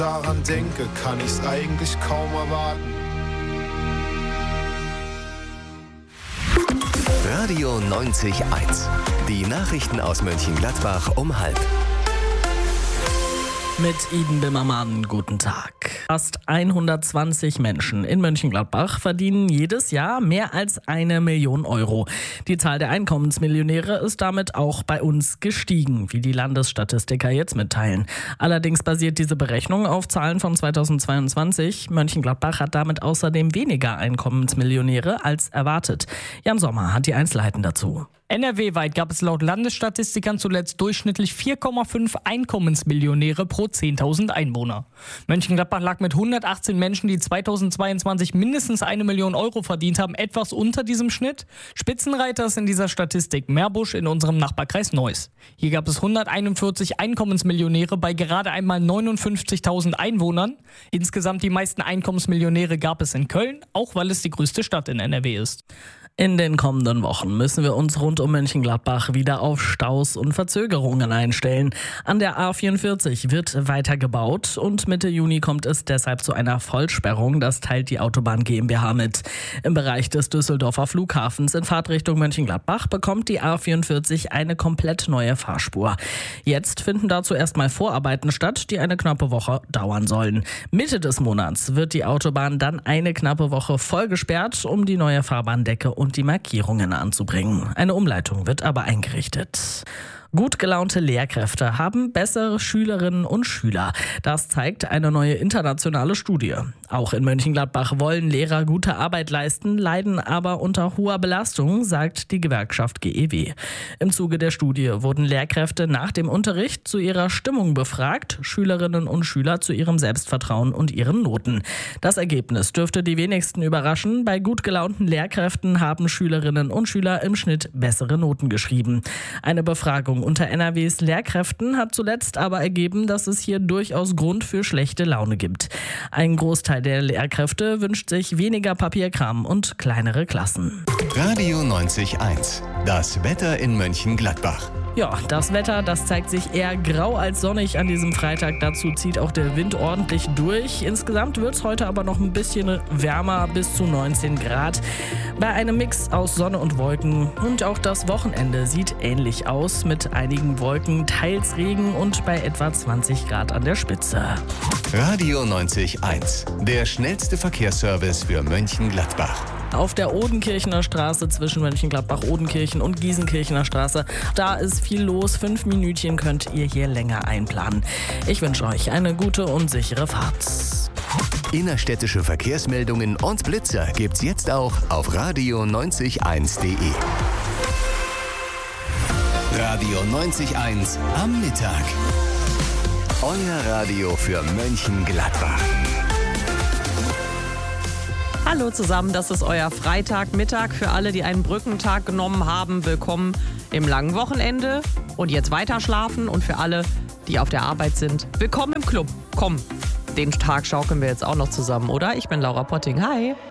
daran denke, kann ich's eigentlich kaum erwarten. Radio 90.1. Die Nachrichten aus Mönchengladbach um 12:30. Mit Iden Bimmermann, guten Tag. Fast 120 Menschen in Mönchengladbach verdienen jedes Jahr mehr als 1 Million Euro. Die Zahl der Einkommensmillionäre ist damit auch bei uns gestiegen, wie die Landesstatistiker jetzt mitteilen. Allerdings basiert diese Berechnung auf Zahlen von 2022. Mönchengladbach hat damit außerdem weniger Einkommensmillionäre als erwartet. Jan Sommer hat die Einzelheiten dazu. NRW-weit gab es laut Landesstatistikern zuletzt durchschnittlich 4,5 Einkommensmillionäre pro 10.000 Einwohner. Mönchengladbach lag mit 118 Menschen, die 2022 mindestens 1 Million Euro verdient haben, etwas unter diesem Schnitt. Spitzenreiter ist in dieser Statistik Meerbusch in unserem Nachbarkreis Neuss. Hier gab es 141 Einkommensmillionäre bei gerade einmal 59.000 Einwohnern. Insgesamt die meisten Einkommensmillionäre gab es in Köln, auch weil es die größte Stadt in NRW ist. In den kommenden Wochen müssen wir uns rund um Mönchengladbach wieder auf Staus und Verzögerungen einstellen. An der A44 wird weiter gebaut und Mitte Juni kommt es deshalb zu einer Vollsperrung. Das teilt die Autobahn GmbH mit. Im Bereich des Düsseldorfer Flughafens in Fahrtrichtung Mönchengladbach bekommt die A44 eine komplett neue Fahrspur. Jetzt finden dazu erstmal Vorarbeiten statt, die eine knappe Woche dauern sollen. Mitte des Monats wird die Autobahn dann eine knappe Woche voll gesperrt, um die neue Fahrbahndecke und die Markierungen anzubringen. Eine Umleitung wird aber eingerichtet. Gut gelaunte Lehrkräfte haben bessere Schülerinnen und Schüler. Das zeigt eine neue internationale Studie. Auch in Mönchengladbach wollen Lehrer gute Arbeit leisten, leiden aber unter hoher Belastung, sagt die Gewerkschaft GEW. Im Zuge der Studie wurden Lehrkräfte nach dem Unterricht zu ihrer Stimmung befragt, Schülerinnen und Schüler zu ihrem Selbstvertrauen und ihren Noten. Das Ergebnis dürfte die wenigsten überraschen. Bei gut gelaunten Lehrkräften haben Schülerinnen und Schüler im Schnitt bessere Noten geschrieben. Eine Befragung unter NRWs Lehrkräften hat zuletzt aber ergeben, dass es hier durchaus Grund für schlechte Laune gibt. Ein Großteil der Lehrkräfte wünscht sich weniger Papierkram und kleinere Klassen. Radio 90.1. Das Wetter in Mönchengladbach. Ja, das Wetter, das zeigt sich eher grau als sonnig an diesem Freitag. Dazu zieht auch der Wind ordentlich durch. Insgesamt wird es heute aber noch ein bisschen wärmer, bis zu 19 Grad. Bei einem Mix aus Sonne und Wolken. Und auch das Wochenende sieht ähnlich aus, mit einigen Wolken, teils Regen und bei etwa 20 Grad an der Spitze. Radio 90.1. Der schnellste Verkehrsservice für Mönchengladbach. Auf der Odenkirchener Straße zwischen Mönchengladbach-Odenkirchen und Gießenkirchener Straße, da ist viel los. 5 Minütchen könnt ihr hier länger einplanen. Ich wünsche euch eine gute und sichere Fahrt. Innerstädtische Verkehrsmeldungen und Blitzer gibt's jetzt auch auf radio90.1.de. Radio 90.1 am Mittag. Euer Radio für Mönchengladbach. Hallo zusammen, das ist euer Freitagmittag. Für alle, die einen Brückentag genommen haben, willkommen im langen Wochenende und jetzt weiter schlafen. Und für alle, die auf der Arbeit sind, willkommen im Club. Komm, den Tag schaukeln wir jetzt auch noch zusammen, oder? Ich bin Laura Potting. Hi.